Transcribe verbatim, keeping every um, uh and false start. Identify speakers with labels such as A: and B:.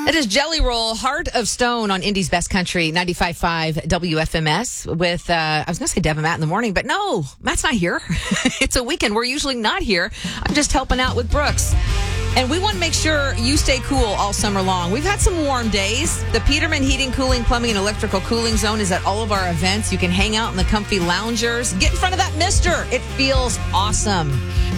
A: It is Jelly Roll, Heart of Stone on Indy's Best Country, ninety-five point five W F M S with, uh, I was going to say Deb and Matt in the morning, but no, Matt's not here. It's a weekend. We're usually not here. I'm just helping out with Brooks. And we want to make sure you stay cool all summer long. We've had some warm days. The Peterman Heating, Cooling, Plumbing, and Electrical Cooling Zone is at all of our events. You can hang out in the comfy loungers. Get in front of that mister. It feels awesome.